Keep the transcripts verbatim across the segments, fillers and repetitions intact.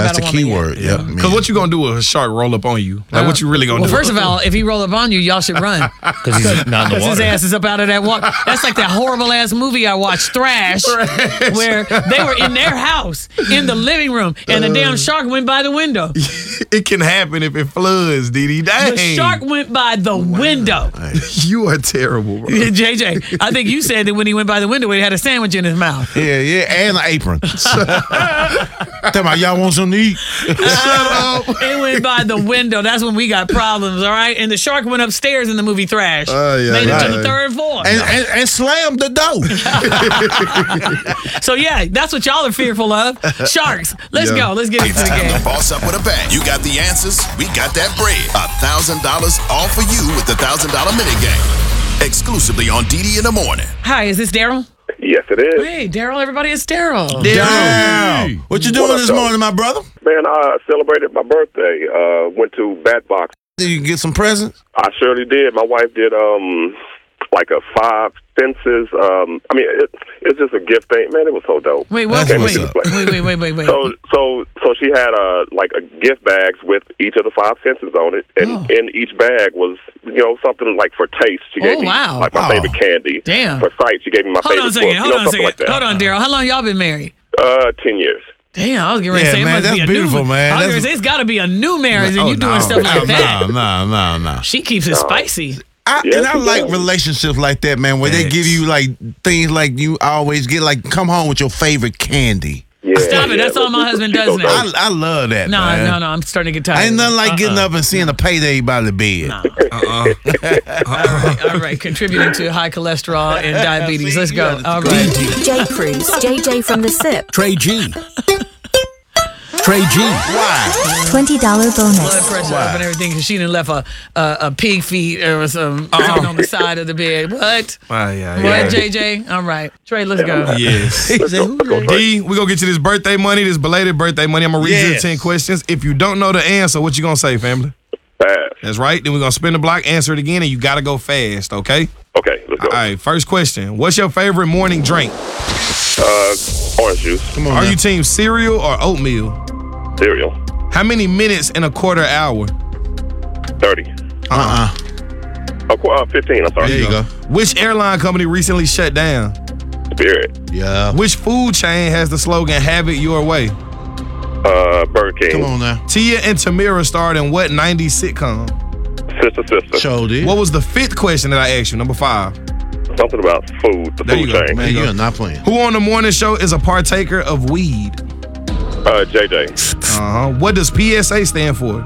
That's about the a key woman word. yet. Yep. Because what you gonna do with a shark roll up on you? Like, what you really gonna Well, do? first of all, if he roll up on you, y'all should run. Because he's not in the Because his water. ass is up out of that water. That's like that horrible ass movie I watched, Thrash, where they were in their house in the living room and the damn shark went by the window. It can happen if it floods, D D. Dang. The shark went by the window. You are terrible, bro. J J, I think you said that when he went by the window, he had a sandwich in his mouth. Yeah, yeah, and an apron. Tell me, y'all want something to eat? It went by the window. That's when we got problems, all right? And the shark went upstairs in the movie Thrash. Oh, yeah, Made it to right. the third floor. And, and, and slammed the door. So, yeah, that's what y'all are fearful of. Sharks. Let's Yeah. go. Let's get into It's the time game. to boss up with a bang. You got the answers. We got that bread. A thousand dollars all for you with the thousand dollar minigame. Exclusively on D D in the morning. Hi, is this Daryl? Yes, it is. Hey, Daryl, everybody, it's Daryl. Damn. What you doing What up, this though? morning, my brother? Man, I celebrated my birthday. Uh, went to Bat Box. Did you get some presents? I surely did. My wife did um like a five fences. Um, I mean, it, it's just a gift thing. Man, it was so dope. Wait, what? That's Wait, what's wait, up. wait, wait, wait, wait, wait. So, so, so she had uh like a gift bags with each of the five fences on it, and Oh. in each bag was you know something like for taste. She gave Oh, me wow. like my Oh. favorite candy. Damn. For sight, she gave me my Hold favorite on a second. book. Hold you know, on a something second. like that. Hold on, Daryl. How long y'all been married? Uh, ten years. Damn, I was getting ready Yeah, to say, man, it must that's be a beautiful, new, man. I was That's- gonna say, it's got to be a new marriage, and Oh, you doing no. stuff like No, that. no, no, no. She keeps it spicy. I, Yes, and I he like does. relationships like that, man, where they Yes. give you like things like you always get, like come home with your favorite candy. Yeah, Stop it. yeah, That's all my she- husband she does so now. dope. I, I love that, No, man. no, no. I'm starting to get tired. Ain't of nothing it. like getting Uh-uh. up and seeing a payday by the bed. All right, contributing to high cholesterol and diabetes. See, Let's you go. gotta- All right. J. Cruz, J J from the S I P. Trey G. Trey G. Why? twenty dollars Blood bonus. pressure Why? up and everything because she done left a, a a pig feet or some something on the side of the bed. What? Ah, yeah, What, yeah. J J? All right. Trey, let's go. Yes. He said, who that? D, we gonna get you this birthday money, this belated birthday money. I'm gonna read you the Yes. ten questions. If you don't know the answer, what you gonna say, family? Fast. That's right. Then we're gonna spin the block, answer it again, and you gotta go fast, okay? Okay, let's go. All right, first question. What's your favorite morning drink? Uh, orange juice, Come on, Are now. you team cereal or oatmeal? cereal, How many minutes in a quarter hour? thirty. Uh-uh. Oh, qu- uh, fifteen. I'm sorry. There you go. Which airline company recently shut down? Spirit. Yeah. Which food chain has the slogan "Have it your way"? Uh, Burger King. Mm. Come on now. Tia and Tamira starred in what nineties sitcom? Sister, sister. Showed it. What was the fifth question that I asked you? Number five. Something about food. The There food you go, chain. Man, you're not playing. Who on the morning show is a partaker of weed? Uh, J J. Uh-huh. What does P S A stand for?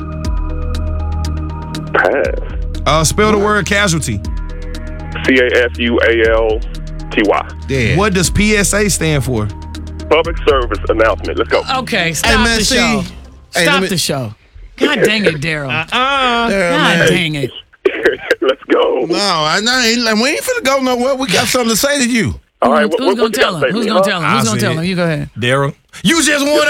Pass. Uh, spell the word casualty. C A S U A L T Y. Yeah. What does P S A stand for? Public service announcement. Let's go. Okay, stop Hey, man, the see- show. Hey, Stop let me- the show. God dang it, Daryl. There, God man. dang it. Let's go. No, I know. ain't- like, We ain't finna go nowhere. We got something to say to you. All right. Who's what, what, gonna what you tell got him? to say Who's to me, gonna huh? tell him? I'll Who's gonna say tell it. him? You go ahead. Daryl. You just won